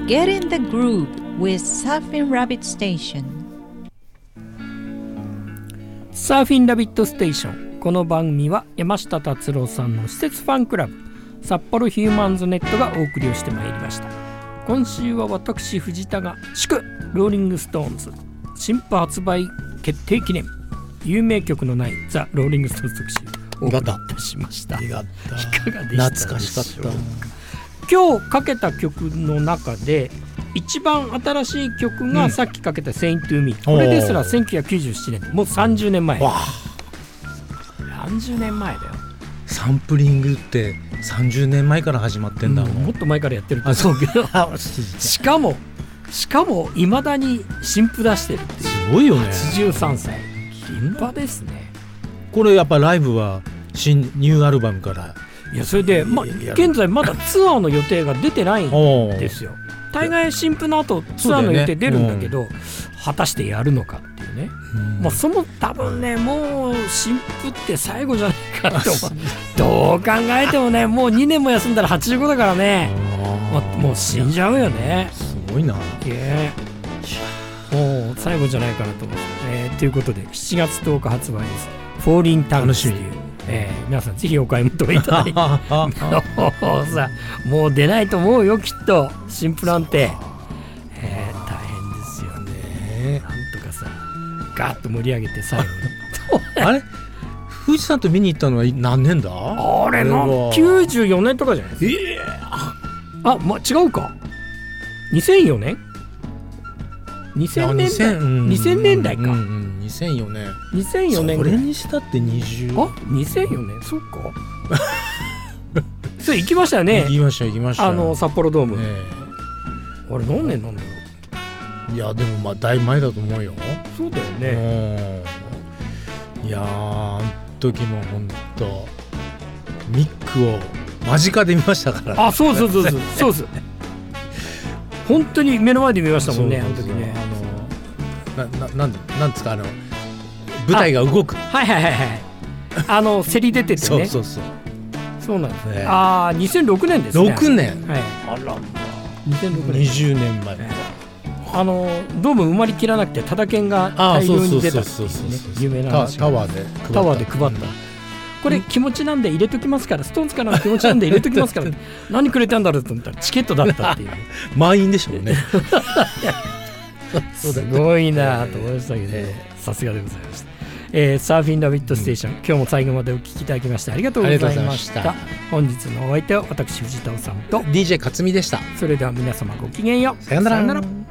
Get in the groove with Surfing Rabbit Station。 サーフィンラビットステーション。この番組は山下達郎さんの施設ファンクラブ札幌ヒューマンズネットがお送りをしてまいりました。今週は私藤田が祝ローリングストーンズ新譜発売決定記念有名曲のないザ・ローリングストーンズ特集をお送りいたしました。いかがでしたでしょうか。 懐かしかった。 今日かけた曲の中で一番新しい曲がさっきかけた Saint to Me、これですら1997年、もう30年前。30年前だよ。 サンプリングって30年前から始まってんだもん、 もっと前からやってると思うけどしかもいまだに新譜出してるっていう。 すごいよね。 83歳立派ですね。 これやっぱライブはニューアルバムから。 いやそれで、現在まだツアーの予定が出てないんですよ。大概新譜の後ツアーの予定出るんだけど、果たしてやるのかっていうね、多分ね、もう新譜って最後じゃないかと思うどう考えてもね、もう2年も休んだら85だからね、もう死んじゃうよね。 すごいな。 もう最後じゃないかなと思う、ということで7月10日発売です。フォーリンタンクスという、皆さんぜひお買い求めいただいてもう出ないと思うよきっと新譜なんて、大変ですよね。なんとかさガッと盛り上げて最後にあれ富士山と見に行ったのは何年だ。 あれな94年とかじゃないですか。違うか2004年2000年代か、 2004年 2004年それにしたって20。 2004年そうかそれ行きましたよね。 行きました札幌ドーム、あれ何年なんだろう。 いやでもだいぶ前だと思うよ。 そうだよね。 いやあの時も本当ミックを間近で見ましたから、 そうです本当に目の前で見ましたもんね。あの時ね、 なんですか、舞台が動く。 競り出ててね。そうなんですね。2006年ですね。 6年。 あら2006年。 20年前。 ドーム埋まりきらなくてタダ券が大量に出たっていうね、有名な話。 タワーで配った。これ気持ちなんで入れときますから、ストーンズからの気持ちなんで入れときますから何くれたんだろうと思ったらチケットだったっていう満員でしょうねすごいなと思いましたけど、さすがでございました。サーフィンラビットステーション、今日も最後までお聞きいただきましてありがとうございました。本日のお相手は私藤田さんと DJ 勝美でした。 それでは皆様ごきげんよう。 さよなら。